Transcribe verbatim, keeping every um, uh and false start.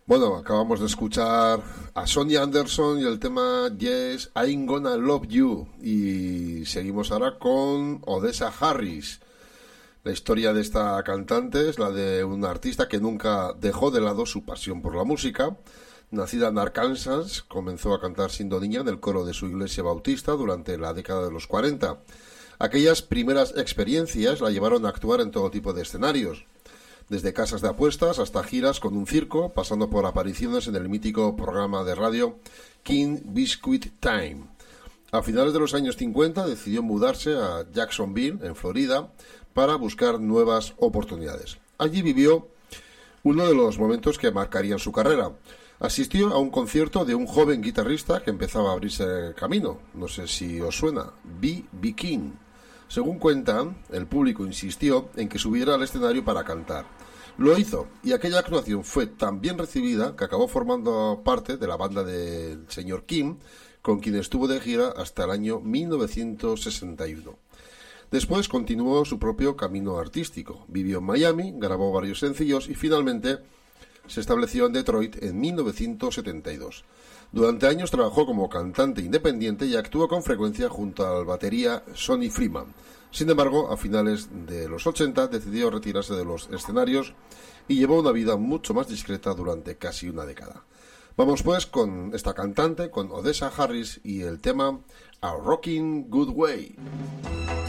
Bueno, acabamos de escuchar a Sonny Anderson y el tema Yes, I'm Gonna Love You. Y seguimos ahora con Odessa Harris. La historia de esta cantante es la de una artista que nunca dejó de lado su pasión por la música. Nacida en Arkansas, comenzó a cantar siendo niña en el coro de su iglesia bautista durante la década de los cuarenta. Aquellas primeras experiencias la llevaron a actuar en todo tipo de escenarios, desde casas de apuestas hasta giras con un circo, pasando por apariciones en el mítico programa de radio King Biscuit Time. A finales de los años cincuenta decidió mudarse a Jacksonville, en Florida, para buscar nuevas oportunidades. Allí vivió uno de los momentos que marcarían su carrera. Asistió a un concierto de un joven guitarrista que empezaba a abrirse camino. No sé si os suena, B B. King. Según cuentan, el público insistió en que subiera al escenario para cantar. Lo hizo, y aquella actuación fue tan bien recibida que acabó formando parte de la banda del señor King, con quien estuvo de gira hasta el año mil novecientos sesenta y uno. Después continuó su propio camino artístico. Vivió en Miami, grabó varios sencillos y finalmente se estableció en Detroit en mil novecientos setenta y dos. Durante años trabajó como cantante independiente y actuó con frecuencia junto al batería Sonny Freeman. Sin embargo, a finales de los ochenta decidió retirarse de los escenarios y llevó una vida mucho más discreta durante casi una década. Vamos pues con esta cantante, con Odessa Harris y el tema A Rockin' Good Way.